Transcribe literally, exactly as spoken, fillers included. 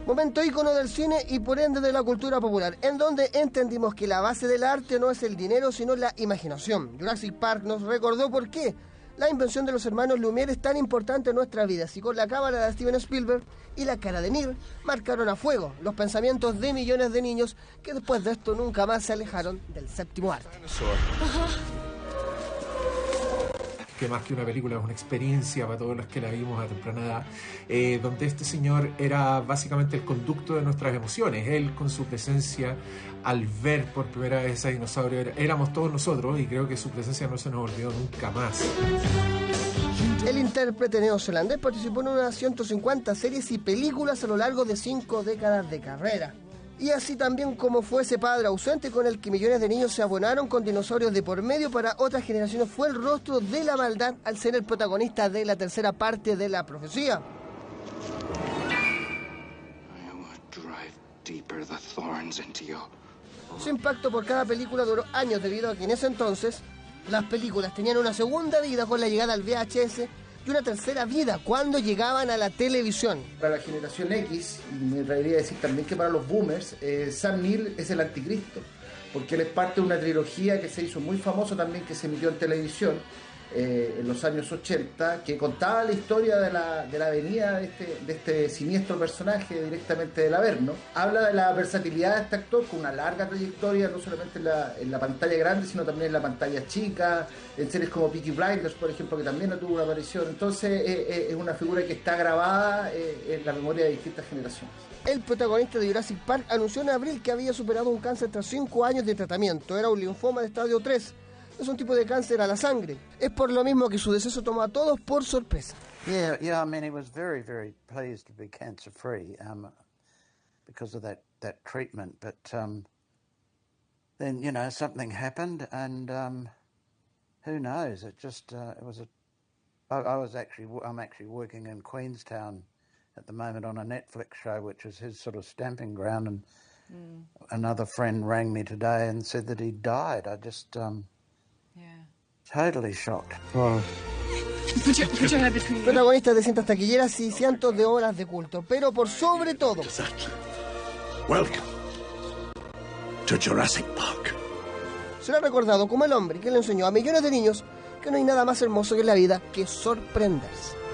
Momento ícono del cine y por ende de la cultura popular, en donde entendimos que la base del arte no es el dinero, sino la imaginación. Jurassic Park nos recordó por qué la invención de los hermanos Lumière es tan importante en nuestra vida, y con la cámara de Steven Spielberg y la cara de Neil marcaron a fuego los pensamientos de millones de niños que después de esto nunca más se alejaron del séptimo arte. Que más que una película es una experiencia para todos los que la vimos a temprana edad, eh, donde este señor era básicamente el conducto de nuestras emociones. Él, con su presencia, al ver por primera vez a dinosaurio, era, éramos todos nosotros, y creo que su presencia no se nos olvidó nunca más. El intérprete neozelandés participó en unas ciento cincuenta series y películas a lo largo de cinco décadas de carrera. Y así también como fue ese padre ausente con el que millones de niños se abonaron con dinosaurios de por medio, para otras generaciones fue el rostro de la maldad al ser el protagonista de la tercera parte de la profecía. Su impacto por cada película duró años, debido a que en ese entonces las películas tenían una segunda vida con la llegada al V H S y una tercera vida cuando llegaban a la televisión. Para la generación X, y me atrevería a decir también que para los boomers, eh, Sam Neill es el anticristo, porque él es parte de una trilogía que se hizo muy famosa también, que se emitió en televisión eh, en los años ochenta, que contaba la historia de la, de la venida de este, de este siniestro personaje directamente del Averno. Habla de la versatilidad de este actor, con una larga trayectoria, no solamente en la, en la pantalla grande, sino también en la pantalla chica, en series como Peaky Blinders, por ejemplo, que también no tuvo una aparición. Entonces eh, eh, es una figura que está grabada eh, en la memoria de distintas generaciones. El protagonista de Jurassic Park anunció en abril que había superado un cáncer tras cinco años de tratamiento. Era un linfoma de estadio tres. Es un tipo de cáncer a la sangre. Es por lo mismo que su deceso tomó a todos por sorpresa. Yeah, yeah. I mean, he was very, very pleased to be cancer-free um, because of that, that treatment. But um, then, you know, something happened, and um, who knows? It just uh, it was a. I, I was actually I'm actually working in Queenstown at the moment on a Netflix show, which is his sort of stamping ground, and mm. another friend rang me today and said that he died. I just. Um, Totally shocked. Wow. Protagonistas de cintas taquilleras y cientos de horas de culto, pero por sobre todo, Welcome to Jurassic Park. Será recordado como el hombre que le enseñó a millones de niños que no hay nada más hermoso que en la vida que sorprenderse.